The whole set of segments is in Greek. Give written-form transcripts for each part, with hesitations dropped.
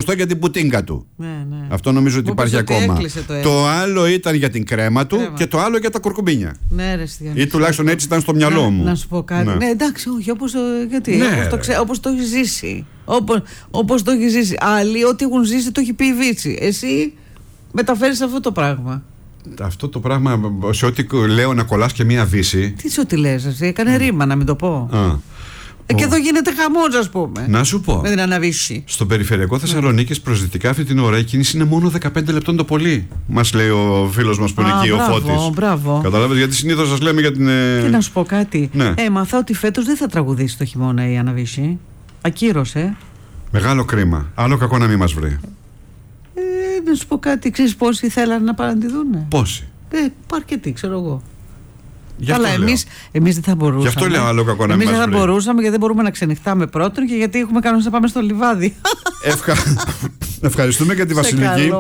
γνωστό για την πουτίνκα του. Ναι. Αυτό νομίζω ότι υπάρχει ακόμα. Το άλλο ήταν για την κρέμα του και το άλλο για τα κουρκουμπίνια. Ναι, ρε, ή τουλάχιστον έτσι ήταν στο μυαλό μου. Να σου πω κάτι. Ναι, εντάξει, όχι, όπως το έχει ζήσει. Όπως το έχει ζήσει. Άλλοι, ό,τι έχουν ζήσει το έχει πει η Βύση. Εσύ μεταφέρεις αυτό το πράγμα. Αυτό το πράγμα, σε ό,τι λέω να κολλάς και μία Βύση. Τι σε ό,τι λες, εσύ, έκανε ρήμα, να μην το πω. Και εδώ γίνεται χαμός, ας πούμε. Να σου πω. Με την Αναβύση. Στο περιφερειακό Θεσσαλονίκης προσδυτικά αυτή την ώρα η κίνηση είναι μόνο 15 λεπτών το πολύ. Μας λέει ο φίλος μας που είναι εκεί, ο Φώτης. Μπράβο. Καταλάβες, γιατί συνήθως σας λέμε για την. Και να σου πω κάτι. Ναι. Μαθα ότι φέτος δεν θα τραγουδήσει το χειμώνα η Αναβύση. Ακύρωσε. Μεγάλο κρίμα. Άλλο κακό να μην μας βρει. Να σου πω κάτι. Ξέρεις πόσοι θέλανε να πάνε να τη δούνε? Πόσοι? Αρκετοί, ξέρω εγώ. Αλλά εμείς δεν θα μπορούσαμε. Γι' αυτό λέω άλλο κακό να μην μας βρει. Εμείς δεν θα μπορούσαμε, γιατί δεν μπορούμε να ξενυχτάμε πρώτον και γιατί έχουμε κανόνες να πάμε στο λιβάδι. Ευχαριστούμε και τη Βασιλική.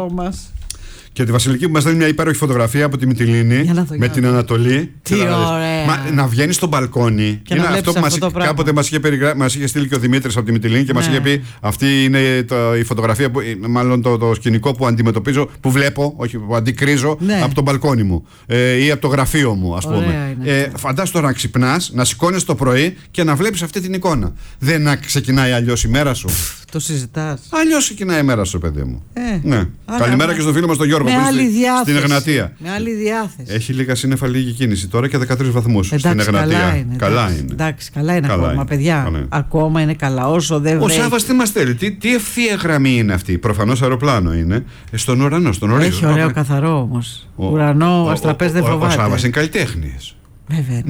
Και τη Βασιλική που μας δίνει μια υπέροχη φωτογραφία από τη Μυτιλήνη με την Ανατολή. Τι ωραία. Να βγαίνει στο μπαλκόνι. Και είναι αυτό που κάποτε μας είχε στείλει και ο Δημήτρης από τη Μυτιλήνη και μας είχε πει: αυτή είναι η φωτογραφία, μάλλον το σκηνικό που αντιμετωπίζω, που βλέπω, όχι που αντικρίζω από το μπαλκόνι μου ή από το γραφείο μου, ας πούμε. Φαντάσου τώρα να ξυπνάς, να σηκώνεις το πρωί και να βλέπεις αυτή την εικόνα. Δεν να ξεκινάει αλλιώς η μέρα σου? Το συζητάς. Αλλιώς ξεκινάει η μέρα σου, παιδί μου. Καλημέρα και στον φίλο μας τον Γιώργο. Στην Εγνατία. Με άλλη διάθεση. Έχει λίγα σύννεφα, λίγη κίνηση τώρα και 13 βαθμούς στην Εγνατία. Καλά είναι. Εντάξει, καλά είναι ακόμα, παιδιά. Ακόμα είναι καλά. Όσο δεν βρέχει. Ο Σάββας τι μας θέλει, τι ευθεία γραμμή είναι αυτή? Προφανώς αεροπλάνο είναι. Στον ουρανό, στον ορίζοντα. Έχει ωραίο καθαρό όμως. Ουρανό, αστραπές δεν φοβάται. Ο Σάββας είναι καλλιτέχνης. Βέβαια,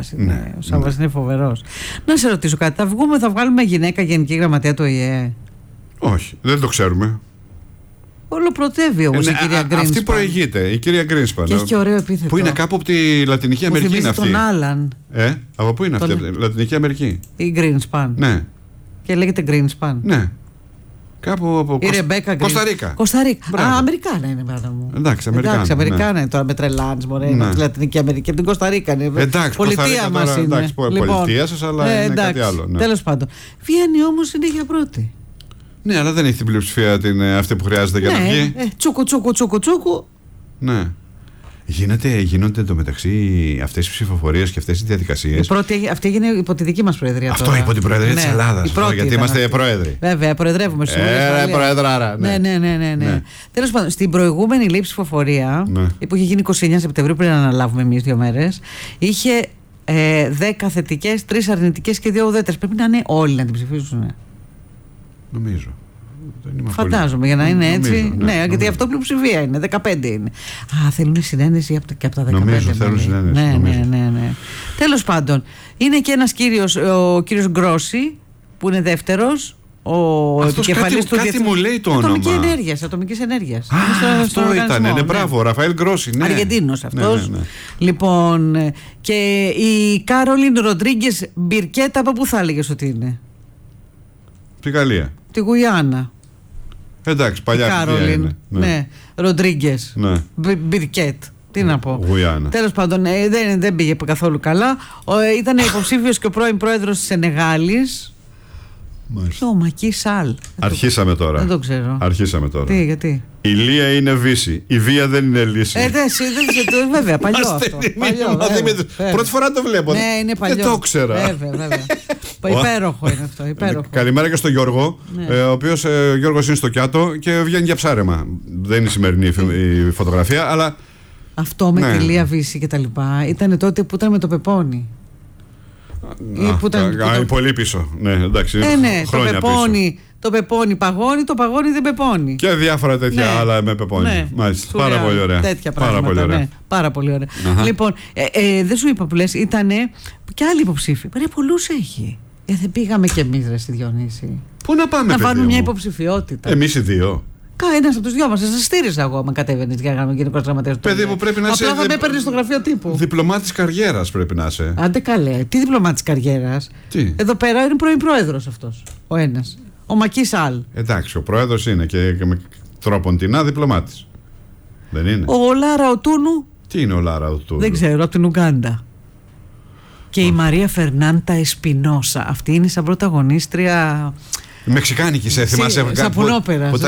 ο Σάββας είναι φοβερός. Να σε ρωτήσω κάτι, θα βγάλουμε γυναίκα γενική γραμματέα του ΟΗΕ? Όχι, δεν το ξέρουμε. Όλο πρωτεύει όμως η κυρία Γκρίνσπαν. Αυτή προηγείται, η κυρία Γκρίνσπαν. Και έχει και ωραίο επίθετο. Που είναι κάπου από τη Λατινική Αμερική είναι αυτή. Τον Άλαν. Από πού είναι αυτή, Λατινική Αμερική? Η Γκρίνσπαν. Ναι. Και λέγεται Γκρίνσπαν. Ναι. Κάπου από η Ρεμπέκα Κοσταρίκα. Αμερικάνα είναι, μάνα μου. Εντάξει, Αμερικάνα είναι τώρα με τρελάνς, μωρέ. Τη Λατινική Αμερική. Από την Κοσταρίκα είναι. Εντάξει, πολιτεία μας είναι. Εντάξει, πολιτεία σας, αλλά είναι κάτι άλλο. Τέλος πάντων. Βγαίνει όμως συνέχεια πρώτη. Ναι, αλλά δεν έχει την πλειοψηφία αυτή που χρειάζεται για να βγει. Τσούκου. Ναι. Γίνονται εντωμεταξύ αυτές οι ψηφοφορίες και αυτές οι διαδικασίες. Αυτή έγινε υπό τη δική μας προεδρία. Αυτό υπό την προεδρία της Ελλάδας. Γιατί είμαστε πρόεδροι. Βέβαια, προεδρεύουμε στους προεδράρα. Ναι. Τέλος πάντων, στην προηγούμενη λήψη ψηφοφορία, που είχε γίνει 29 Σεπτεμβρίου, πριν αναλάβουμε εμείς 2 μέρες, είχε 10 θετικές, 3 αρνητικές και 2 ουδέτερες. Πρέπει να είναι όλοι να την ψηφίσουν. Νομίζω. Φαντάζομαι, για να είναι έτσι. Ναι, γιατί αυτό πλειοψηφία είναι. 15 είναι. Θέλουν συνένεση και από τα 15. Νομίζω θέλουν συνένεση. Ναι. Τέλος πάντων, είναι και ένας κύριος, ο κύριος Γκρόση, που είναι δεύτερος. Ο επικεφαλής του κάτι μου λέει το όνομα. Ατομικής ενέργειας. Αυτό ήταν. Μπράβο, ο Ραφαήλ Γκρόση. Αργεντίνος αυτός. Λοιπόν, και η Κάρολιν Ροντρίγκες Μπιρκέτ, από πού θα έλεγες ότι είναι? Τη Γαλλία. Τη Γουιάννα. Εντάξει, παλιά Κάρολιν. Ναι. Ροντρίγκες Μπιρκέτ. Τι να πω. Γουιάννα. Τέλος πάντων, δεν πήγε καθόλου καλά. Ήταν υποψήφιος και ο πρώην πρόεδρος της Σενεγάλης. Και ο Μακί Σαλ. Αρχίσαμε τώρα. Δεν το ξέρω. Αρχίσαμε τώρα. Τι, γιατί? Η Λία είναι Βύση. Η βία δεν είναι λύση. Βέβαια, παλιό αυτό. Πρώτη φορά το βλέπω. Ναι, είναι παλιό. Δεν το ήξερα. Βέβαια. Υπέροχο είναι αυτό. Υπέροχο. Καλημέρα και στον Γιώργο, ο οποίος Γιώργος είναι στο Κιάτο και βγαίνει για ψάρεμα. Δεν είναι η σημερινή η φωτογραφία, αλλά. Αυτό με τη Λία Βύση και τα λοιπά ήταν τότε που ήταν με το Πεπόνι. Πολύ πίσω. Ναι, εντάξει. Το πεπόνι παγώνει, το παγώνι δεν πεπώνει. Και διάφορα τέτοια άλλα με πεπώνει. Μάλιστα. Πάρα πολύ ωραία. Τέτοια πράγματα. Πάρα πολύ ωραία. Λοιπόν, δεν σου είπα που λες, ήταν και άλλοι υποψήφοι. Πολλούς έχει. Δεν πήγαμε κι εμείς, ρε στη Διονύση. Πού να πάμε, να βάλουμε μια υποψηφιότητα. Εμείς οι δύο. Ένας από τους δυο μας. Σας στήριζα εγώ, άμα κατέβαινες για να κάνω γενικός γραμματέας. Παιδί μου, πρέπει να είσαι. Απλά θα με έπαιρνες στο γραφείο τύπου. Διπλωμάτης καριέρας πρέπει να είσαι. Άντε καλέ. Τι διπλωμάτης καριέρας? Τι? Εδώ πέρα είναι πρώην πρόεδρος αυτός. Ο ένας. Ο Μακί Σαλ. Εντάξει, ο πρόεδρος είναι και με τροποντινά διπλωμάτης. Δεν είναι? Ο Λάρα Οτούνου. Τι είναι ο Λάρα Οτούνου? Δεν ξέρω, από την Ουγκάντα. Και η Μαρία Φερνάντα Εσπινόσα. Αυτή είναι σαν πρωταγωνίστρια. Μεξικάνικη, θυμάσαι. Σαπουνόπερα.